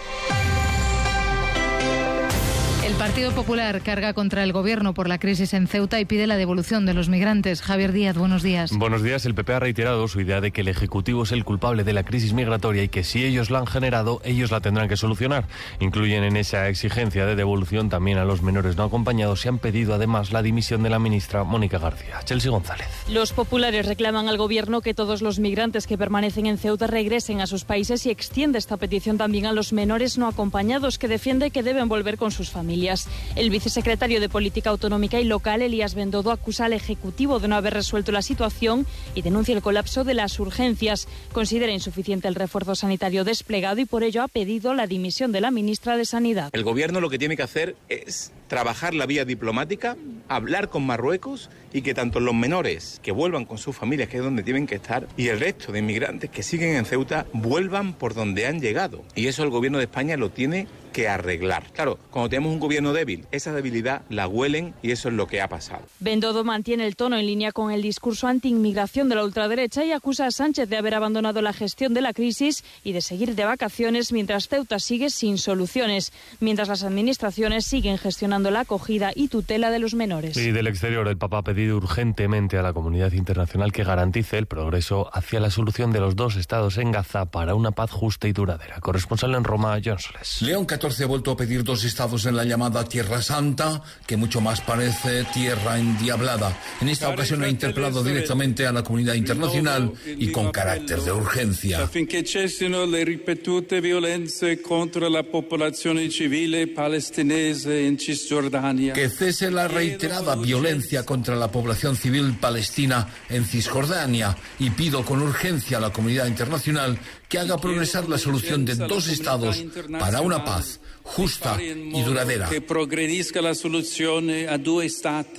El Partido Popular carga contra el Gobierno por la crisis en Ceuta y pide la devolución de los migrantes. Javier Díaz, buenos días. Buenos días. El P P ha reiterado su idea de que el Ejecutivo es el culpable de la crisis migratoria y que si ellos la han generado, ellos la tendrán que solucionar. Incluyen en esa exigencia de devolución también a los menores no acompañados y han pedido además la dimisión de la ministra Mónica García. Chelsea González. Los populares reclaman al Gobierno que todos los migrantes que permanecen en Ceuta regresen a sus países y extiende esta petición también a los menores no acompañados, que defiende que deben volver con sus familias. El vicesecretario de Política Autonómica y Local, Elías Bendodo, acusa al Ejecutivo de no haber resuelto la situación y denuncia el colapso de las urgencias. Considera insuficiente el refuerzo sanitario desplegado y por ello ha pedido la dimisión de la ministra de Sanidad. El Gobierno lo que tiene que hacer es trabajar la vía diplomática, hablar con Marruecos y que tanto los menores que vuelvan con sus familias, que es donde tienen que estar, y el resto de inmigrantes que siguen en Ceuta vuelvan por donde han llegado. Y eso el Gobierno de España lo tiene que arreglar. Claro, cuando tenemos un gobierno débil, esa debilidad la huelen y eso es lo que ha pasado. Bendodo mantiene el tono en línea con el discurso anti-inmigración de la ultraderecha y acusa a Sánchez de haber abandonado la gestión de la crisis y de seguir de vacaciones mientras Ceuta sigue sin soluciones, mientras las administraciones siguen gestionando la acogida y tutela de los menores. Y del exterior, el Papa ha pedido urgentemente a la comunidad internacional que garantice el progreso hacia la solución de los dos estados en Gaza para una paz justa y duradera. Corresponsal en Roma, John Soles. León catorce ha vuelto a pedir dos estados en la llamada Tierra Santa, que mucho más parece tierra endiablada. En esta ocasión ha interpelado directamente a la comunidad internacional y con carácter de urgencia. Affinché cessino le ripetute violenze contro la popolazione civile palestinese in Cisgiordania. Que cese la reiterada violencia contra la población civil palestina en Cisjordania y pido con urgencia a la comunidad internacional que haga progresar la solución de dos estados para una paz justa y duradera. Que progredisca la soluzione a due stati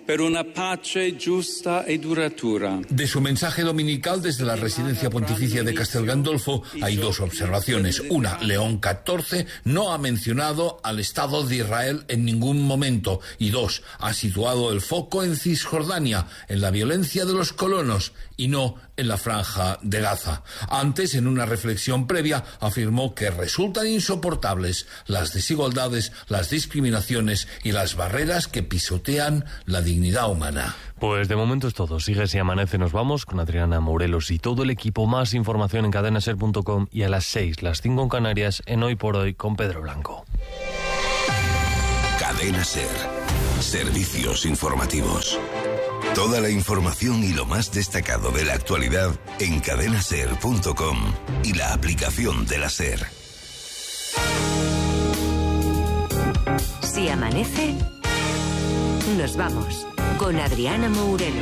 per una pace giusta e duratura. De su mensaje dominical desde la residencia pontificia de Castel Gandolfo hay dos observaciones. Una, León catorce no ha mencionado al Estado de Israel en ningún momento. Y dos, ha situado el foco en Cisjordania, en la violencia de los colonos y no en la franja de Gaza. Antes, en una reflexión previa, afirmó que resultan insoportables las desigualdades, las discriminaciones y las barreras que pisotean la dignidad humana. Pues de momento es todo. Sigue Si Amanece, nos vamos con Adriana Morelos y todo el equipo. Más información en cadena ser punto com y a las seis, las cinco en Canarias, en Hoy por Hoy con Pedro Blanco. Cadena Ser. Servicios informativos. Toda la información y lo más destacado de la actualidad en cadena ser punto com y la aplicación de la SER. Si amanece, nos vamos con Adriana Morelos.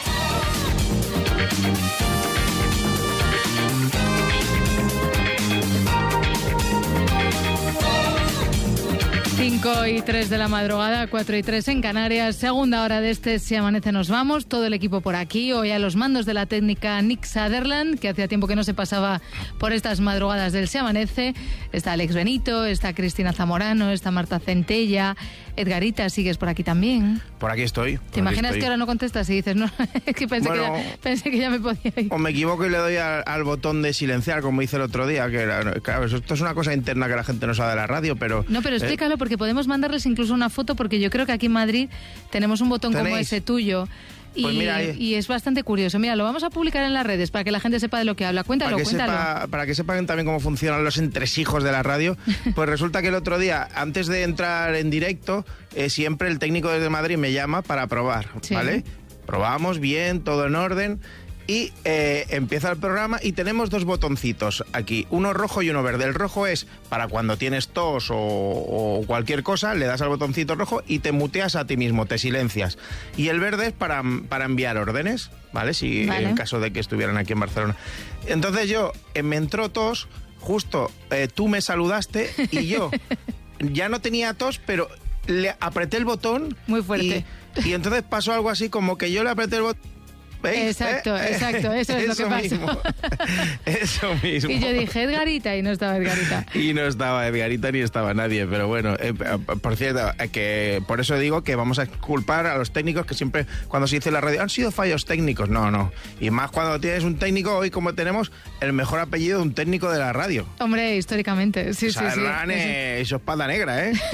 cinco y tres de la madrugada, cuatro y tres en Canarias, segunda hora de este Si Amanece nos vamos, todo el equipo por aquí, hoy a los mandos de la técnica Nick Sutherland, que hacía tiempo que no se pasaba por estas madrugadas del Si Amanece, está Alex Benito, está Cristina Zamorano, está Marta Centella, Edgarita, ¿sigues por aquí también? Por aquí estoy. ¿Te imaginas estoy. que ahora no contestas y dices, no, es que pensé, bueno, que, ya, pensé que ya me podía ir? O me equivoco y le doy al, al botón de silenciar, como hice el otro día, que era, claro, esto es una cosa interna que la gente no sabe de la radio, pero... No, pero explícalo, eh, porque podemos mandarles incluso una foto, porque yo creo que aquí en Madrid tenemos un botón ¿Tenéis? como ese tuyo. Y, pues mira, y es bastante curioso. Mira, lo vamos a publicar en las redes para que la gente sepa de lo que habla. Cuéntalo, para que cuéntalo. Sepa, para que sepan también cómo funcionan los entresijos de la radio. Pues resulta que el otro día, antes de entrar en directo, eh, siempre el técnico desde Madrid me llama para probar, sí. ¿vale? Probamos bien, todo en orden. Y eh, empieza el programa y tenemos dos botoncitos aquí, uno rojo y uno verde. El rojo es para cuando tienes tos o, o cualquier cosa, le das al botoncito rojo y te muteas a ti mismo, te silencias. Y el verde es para, para enviar órdenes, ¿vale? Si vale. En caso de que estuvieran aquí en Barcelona. Entonces yo, eh, me entró tos, justo eh, tú me saludaste y yo ya no tenía tos, pero le apreté el botón. Muy fuerte. Y, y entonces pasó algo así como que yo le apreté el botón. ¿Veis? Exacto, eh, exacto, eso es eso lo que mismo. pasó. Eso mismo. Y yo dije Edgarita y no estaba Edgarita. Y no estaba Edgarita ni estaba nadie, pero bueno, eh, por cierto, eh, que por eso digo que vamos a culpar a los técnicos que siempre cuando se dice en la radio han sido fallos técnicos, no, no. Y más cuando tienes un técnico, hoy como tenemos el mejor apellido de un técnico de la radio. Hombre, históricamente, sí, Sutherland, sí, sí. Eh, eso es espada negra, ¿eh?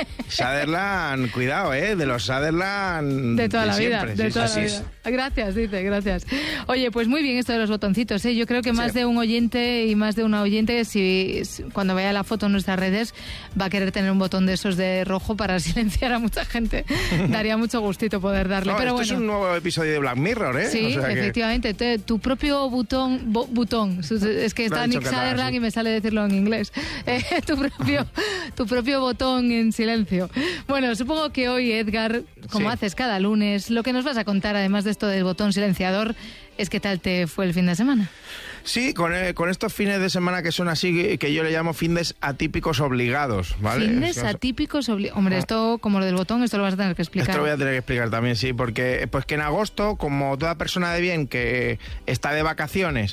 Sutherland, cuidado, ¿eh? De los Sutherland de toda de la vida, siempre. de sí, toda sí, la sí. vida. Gracias, dice, gracias. Oye, pues muy bien esto de los botoncitos, ¿eh? Yo creo que más sí. de un oyente y más de una oyente, si, si cuando vea la foto en nuestras redes, va a querer tener un botón de esos de rojo para silenciar a mucha gente. Daría mucho gustito poder darle. No, pero esto bueno. es un nuevo episodio de Black Mirror, ¿eh? Sí, o sea efectivamente. Que... Tu propio botón, bo, botón. Es que está Nick Sutherland sí. y me sale decirlo en inglés. Eh, tu propio, tu propio botón en silencio. Bueno, supongo que hoy, Edgar, como sí. haces cada lunes, lo que nos vas a contar, además de esto del botón silenciador, es qué tal te fue el fin de semana. Sí, con, eh, con estos fines de semana que son así, que yo le llamo fines atípicos obligados, ¿vale? Fines o sea, atípicos obligados. Hombre, no. esto como lo del botón, esto lo vas a tener que explicar. Esto lo voy a tener que explicar también, sí, porque pues que en agosto, como toda persona de bien que está de vacaciones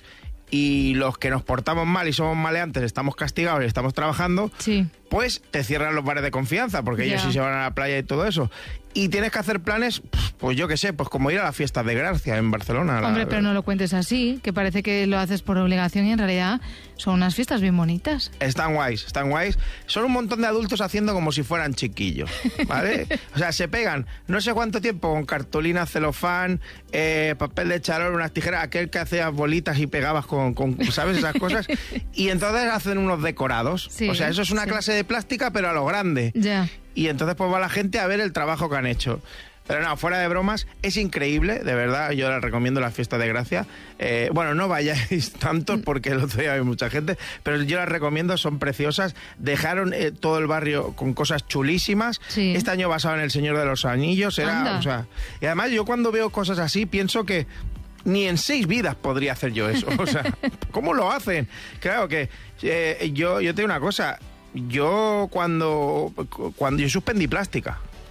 y los que nos portamos mal y somos maleantes estamos castigados y estamos trabajando, sí. pues te cierran los bares de confianza, porque ya. ellos sí se van a la playa y todo eso. Y tienes que hacer planes, pues yo qué sé, pues como ir a las fiestas de Gracia en Barcelona. Hombre, la... pero no lo cuentes así, que parece que lo haces por obligación y en realidad son unas fiestas bien bonitas. Están guays, están guays. Son un montón de adultos haciendo como si fueran chiquillos, ¿vale? O sea, se pegan no sé cuánto tiempo con cartulina, celofán, eh, papel de charol, unas tijeras, aquel que hacías bolitas y pegabas con, con ¿sabes? Esas cosas. Y entonces hacen unos decorados. Sí, o sea, eso es una sí. clase de plástica, pero a lo grande. Ya. Y entonces pues va la gente a ver el trabajo que han hecho. Pero no, fuera de bromas, es increíble, de verdad, yo les recomiendo la fiesta de Gracia. Eh, bueno, no vayáis tantos porque el otro día hay mucha gente, pero yo las recomiendo, son preciosas. Dejaron eh, todo el barrio con cosas chulísimas. Sí. Este año basado en El Señor de los Anillos, era, o sea, y además yo cuando veo cosas así pienso que ni en seis vidas podría hacer yo eso. O sea, ¿cómo lo hacen? Claro que eh, yo, yo te digo una cosa. Yo cuando, cuando yo suspendí plástica.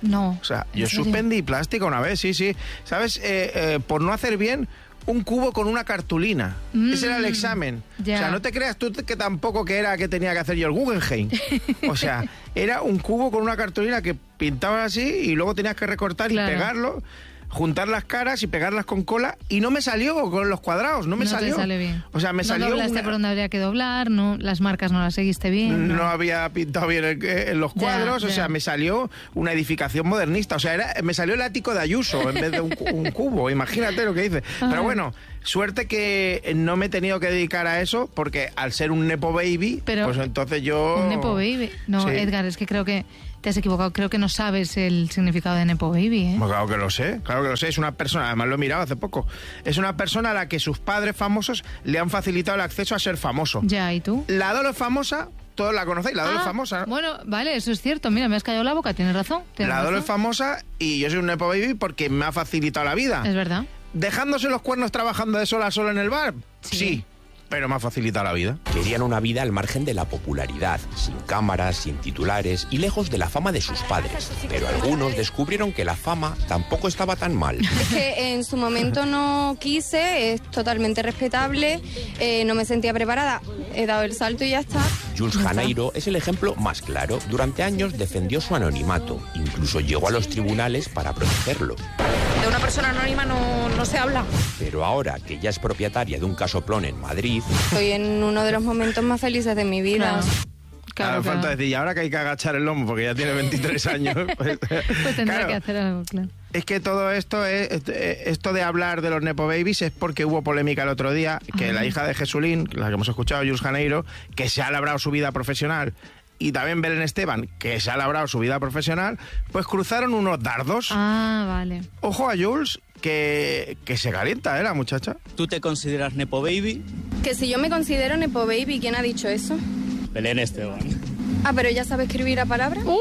No. O sea, yo suspendí plástica una vez, sí, sí. ¿Sabes? Eh, eh, por no hacer bien un cubo con una cartulina. Mm, Ese era el examen. Ya. O sea, no te creas tú que tampoco que era que tenía que hacer yo el Guggenheim. O sea, era un cubo con una cartulina que pintabas así y luego tenías que recortar claro. y pegarlo, juntar las caras y pegarlas con cola, y no me salió con los cuadrados, no me no salió. No te sale bien. O sea, me no salió doblaste una... por donde habría que doblar, no, las marcas no las seguiste bien. No, no había pintado bien el, en los cuadros, ya, o ya. sea, me salió una edificación modernista. O sea, era, me salió el ático de Ayuso en vez de un, un cubo, imagínate lo que dice. Ajá. Pero bueno, suerte que no me he tenido que dedicar a eso, porque al ser un Nepo Baby, Pero pues entonces yo... ¿Un Nepo Baby? No, sí. Edgar, es que creo que te has equivocado. Creo que no sabes el significado de Nepo Baby, ¿eh? Bueno, claro que lo sé, claro que lo sé. Es una persona, además lo he mirado hace poco, es una persona a la que sus padres famosos le han facilitado el acceso a ser famoso. Ya, ¿y tú? La Dolo es famosa, todos la conocéis, la Dolo ah, es famosa, ¿no? Bueno, vale, eso es cierto. Mira, me has callado la boca, tienes razón. ¿tienes la razón? Dolo es famosa y yo soy un Nepo Baby porque me ha facilitado la vida. Es verdad. ¿Dejándose los cuernos trabajando de sol a sol en el bar? Sí. sí. Pero me ha facilitado la vida. Querían una vida al margen de la popularidad, sin cámaras, sin titulares y lejos de la fama de sus padres. Pero algunos descubrieron que la fama tampoco estaba tan mal. Es que en su momento no quise, es totalmente respetable, eh, no me sentía preparada, he dado el salto y ya está. Jules Janeiro es el ejemplo más claro. Durante años defendió su anonimato, incluso llegó a los tribunales para protegerlo. De una persona anónima no, no se habla. Pero ahora que ya es propietaria de un casoplón en Madrid... Estoy en uno de los momentos más felices de mi vida. Claro. Claro, claro, claro. falta decir, y ahora que hay que agachar el lomo porque ya tiene veintitrés años. Pues, pues tendrá claro, que hacer algo, claro. Es que todo esto, es, esto de hablar de los Nepo Babies es porque hubo polémica el otro día, que ah. la hija de Jesulín, la que hemos escuchado, Jules Janeiro, que se ha labrado su vida profesional, y también Belén Esteban, que se ha labrado su vida profesional, pues cruzaron unos dardos. Ah, vale. Ojo a Jules, que, que se calienta, ¿eh, la muchacha? ¿Tú te consideras Nepo Baby? Que si yo me considero Nepo Baby, ¿quién ha dicho eso? Belén Esteban. Ah, pero ella sabe escribir a palabra. Uh.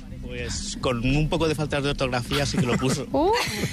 Pues con un poco de faltas de ortografía sí que lo puso. Uh.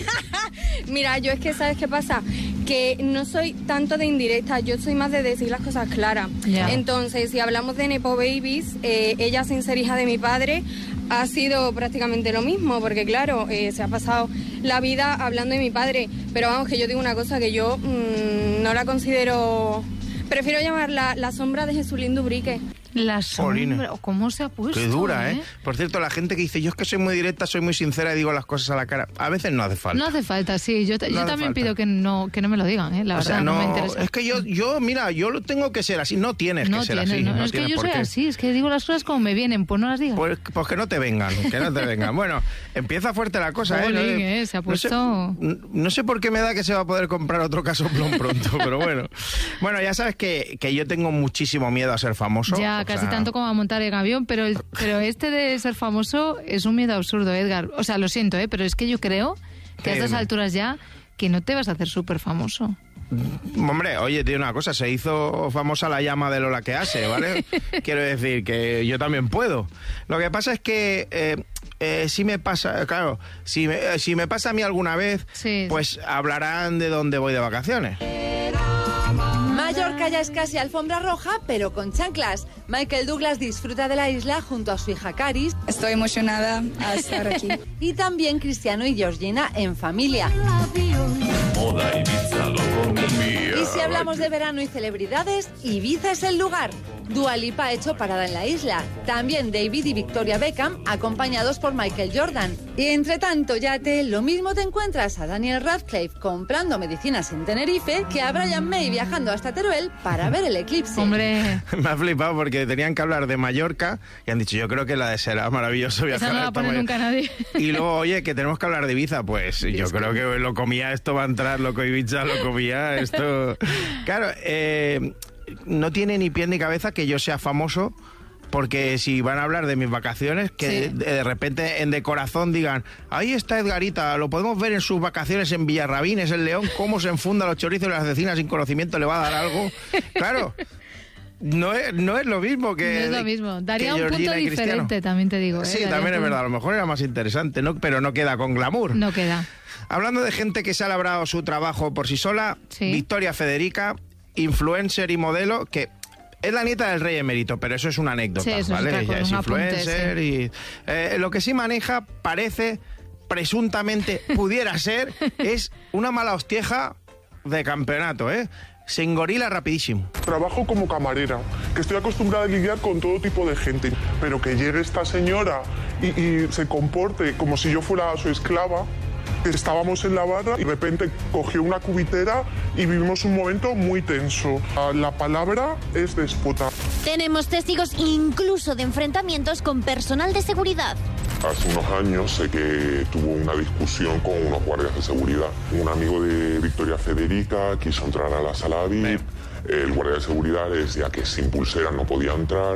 Mira, yo es que, ¿sabes qué pasa? Que no soy tanto de indirecta, yo soy más de decir las cosas claras. Yeah. Entonces, si hablamos de Nepo Babies, eh, ella sin ser hija de mi padre ha sido prácticamente lo mismo, porque claro, eh, se ha pasado la vida hablando de mi padre. Pero vamos, que yo digo una cosa, que yo mmm, no la considero... Prefiero llamarla la sombra de Jesulín Dubrique. La sombra, ¿cómo se ha puesto? Qué dura, ¿eh? ¿eh? Por cierto, la gente que dice, yo es que soy muy directa, soy muy sincera y digo las cosas a la cara. A veces no hace falta. No hace falta, sí. Yo, te, no yo también falta. pido que no, que no me lo digan, ¿eh? La o verdad, sea, no, no me interesa. Es que yo, yo, mira, yo lo tengo que ser así. No tienes no que ser tienes, así. No, no es que yo soy qué. así, es que digo las cosas como me vienen, pues no las digas. Pues, pues que no te vengan, que no te vengan. Bueno, empieza fuerte la cosa, Jolín, ¿eh? ¿eh? Se ha puesto... No sé, no sé por qué me da que se va a poder comprar otro casoplón pronto, pero bueno. Bueno, ya sabes que, que yo tengo muchísimo miedo a ser famoso. Ya, casi sea... tanto como a montar en avión, pero, el, pero este de ser famoso es un miedo absurdo, Edgar. O sea, lo siento, ¿eh? Pero es que yo creo que a estas eh, alturas ya que no te vas a hacer súper famoso. Hombre, oye, tiene una cosa, se hizo famosa la llama de Lola que hace, ¿vale? Quiero decir que yo también puedo. Lo que pasa es que eh, eh, si me pasa, claro, si me, si me pasa a mí alguna vez, sí, pues hablarán de dónde voy de vacaciones. Mallorca ya es casi alfombra roja, pero con chanclas. Michael Douglas disfruta de la isla junto a su hija Caris. Estoy emocionada a estar aquí. Y también Cristiano y Georgina en familia. Moda Ibiza lo comía. Y si hablamos de verano y celebridades, Ibiza es el lugar. Dua Lipa ha hecho parada en la isla. También David y Victoria Beckham, acompañados por Michael Jordan. Y entre tanto, Yate, lo mismo te encuentras a Daniel Radcliffe comprando medicinas en Tenerife que a Brian May viajando hasta Teruel para ver el eclipse. Hombre, me ha flipado porque tenían que hablar de Mallorca y han dicho, yo creo que la de será maravilloso viajar. Esa no la pone nunca nadie. Y luego, oye, que tenemos que hablar de Ibiza, pues yo creo que lo comía, esto va a entrar, loco Ibiza, lo comía, esto... Claro, eh... no tiene ni pie ni cabeza que yo sea famoso, porque si van a hablar de mis vacaciones, que sí, de, de repente en De Corazón digan, ahí está Edgarita, lo podemos ver en sus vacaciones en Villarrabines, en León, cómo se enfunda los chorizos y las cecinas sin conocimiento, le va a dar algo. Claro, no es, no es lo mismo que... No es lo mismo, daría un punto diferente, Cristiano. También te digo. ¿eh? Sí, daría también es un... verdad, a lo mejor era más interesante, ¿no? Pero no queda con glamour. No queda. Hablando de gente que se ha labrado su trabajo por sí sola, sí, Victoria Federica, influencer y modelo, que Es la nieta del rey emérito, pero eso es una anécdota, sí, eso ¿vale? Es Ella es influencer apunte, sí. y... Eh, lo que sí maneja, parece, presuntamente, pudiera ser, es una mala hostieja de campeonato, ¿eh? Se engorila rapidísimo. Trabajo como camarera, que estoy acostumbrada a lidiar con todo tipo de gente, pero que llegue esta señora y, y se comporte como si yo fuera su esclava. Estábamos en la barra y de repente cogió una cubitera y vivimos un momento muy tenso. La palabra es déspota. Tenemos testigos incluso de enfrentamientos con personal de seguridad. Hace unos años sé que tuvo una discusión con unos guardias de seguridad. Un amigo de Victoria Federica quiso entrar a la sala V I P. El guardia de seguridad le decía que sin pulsera no podía entrar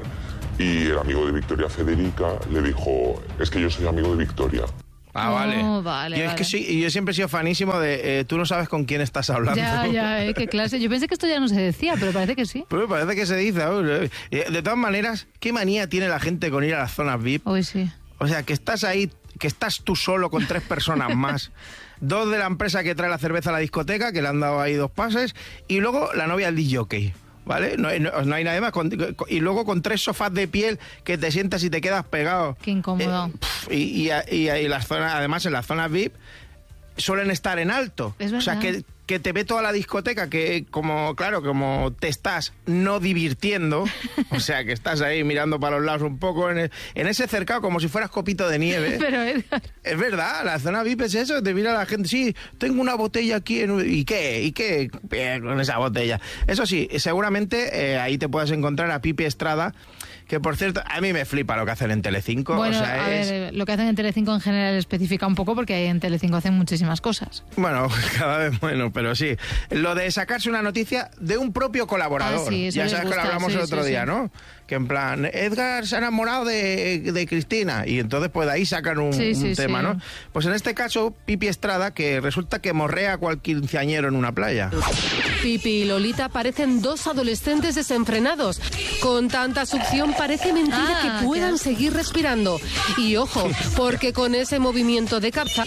y el amigo de Victoria Federica le dijo, es que yo soy amigo de Victoria. Ah, vale. Oh, vale, y es vale. que sí, yo siempre he sido fanísimo de eh, tú no sabes con quién estás hablando. Ya, ya, eh, qué clase. Yo pensé que esto ya no se decía, pero parece que sí. Pero parece que se dice. ¿eh? De todas maneras, ¿qué manía tiene la gente con ir a las zonas V I P? Hoy sí. O sea, que estás ahí, que estás tú solo con tres personas más. Dos de la empresa que trae la cerveza a la discoteca, que le han dado ahí dos pases, y luego la novia del disc jockey. ¿Vale? No, no, no hay nada más. Con, con, y luego con tres sofás de piel que te sientas y te quedas pegado. Qué incómodo. Eh, pf, y, y, y, y las zonas, además, en las zonas V I P suelen estar en alto. Es verdad. O sea, que, que te ve toda la discoteca, que como, claro, como te estás no divirtiendo, o sea, que estás ahí mirando para los lados un poco, en, el, en ese cercado, como si fueras copito de nieve. Pero Edgar... Es verdad, la zona V I P es eso, te mira la gente, sí, tengo una botella aquí, en, ¿y qué? ¿Y qué? Eh, con esa botella. Eso sí, seguramente eh, ahí te puedes encontrar a Pipi Estrada, que por cierto, a mí me flipa lo que hacen en Telecinco. Bueno, o sea, a es... ver, lo que hacen en Telecinco en general especifica un poco porque en Telecinco hacen muchísimas cosas. Bueno, cada vez bueno, pero sí. Lo de sacarse una noticia de un propio colaborador. Ah, sí, eso ya sabes les que lo gusta, hablamos sí, el otro sí, día, sí. ¿no? Que en plan, Edgar se ha enamorado de, de Cristina y entonces pues de ahí sacan un, Sí, sí, un tema, sí. ¿no? Pues en este caso, Pipi Estrada, que resulta que morrea a cual quinceañero en una playa. Pipi y Lolita parecen dos adolescentes desenfrenados. Con tanta succión parece mentira Ah, que puedan qué- seguir respirando. Y ojo, porque con ese movimiento de capsa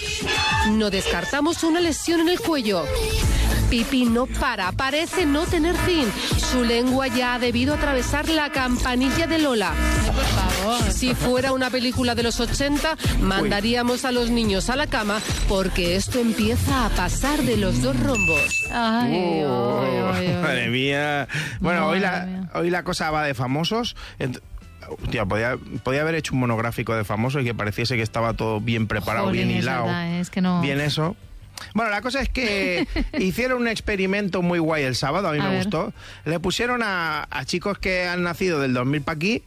no descartamos una lesión en el cuello. Pipi no para, parece no tener fin. Su lengua ya ha debido atravesar la campanilla de Lola. Por favor. Si fuera una película de los ochenta, mandaríamos a los niños a la cama porque esto empieza a pasar de los dos rombos. Ay, Oh, ay, ay, ay. Madre mía. Bueno, Madre hoy la, mía. hoy la cosa va de famosos. Ent- Hostia, podía, podía haber hecho un monográfico de famosos y que pareciese que estaba todo bien preparado, Jolín, bien es hilado. verdad, es que no... Bien eso. Bueno, la cosa es que hicieron un experimento muy guay el sábado, a mí A me ver. gustó. Le pusieron a, a chicos que han nacido del dos mil para aquí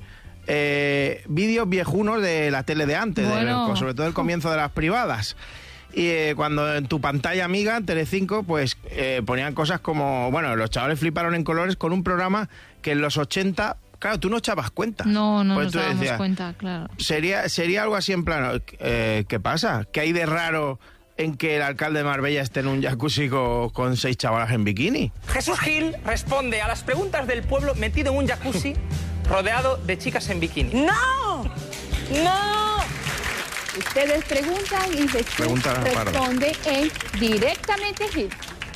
eh, vídeos viejunos de la tele de antes, de- Bueno. sobre todo el comienzo de las privadas. Y eh, cuando en tu pantalla amiga, en Telecinco, pues eh, ponían cosas como... Bueno, los chavales fliparon en colores con un programa que en los ochenta... Claro, tú no echabas cuenta. No, no Pues nos tú dábamos decías, cuenta, claro. Sería, sería algo así en plan, eh, ¿qué pasa? ¿Qué hay de raro en que el alcalde de Marbella esté en un jacuzzi con, con seis chavalas en bikini? Jesús Gil responde a las preguntas del pueblo metido en un jacuzzi rodeado de chicas en bikini. ¡No! ¡No! Ustedes preguntan y Jesús Pregunta la parda. responde en directamente Gil.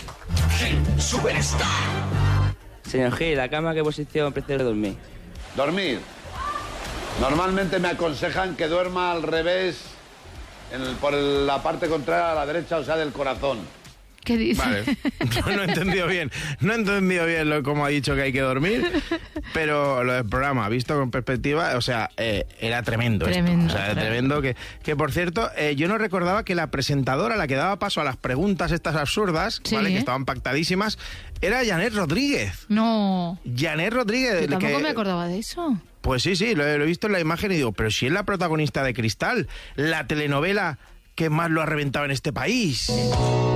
Superstar. Señor Gil, ¿la cama qué posición prefiere dormir? Dormir. Normalmente me aconsejan que duerma al revés, en el- por el- la parte contraria a la derecha, o sea, del corazón. ¿Qué dice? Vale, no, no he entendido bien, no he entendido bien lo, cómo ha dicho que hay que dormir, pero lo del programa, visto con perspectiva, o sea, eh, era tremendo, Tremendo, esto. O sea, tremendo. tremendo que, que por cierto, eh, yo no recordaba que la presentadora, la que daba paso a las preguntas estas absurdas, Sí. ¿vale? Que estaban pactadísimas, era Janet Rodríguez. No. Janet Rodríguez. Yo tampoco que- me acordaba de eso. Pues sí, sí, lo he, lo he visto en la imagen y digo, pero si es la protagonista de Cristal, la telenovela que más lo ha reventado en este país.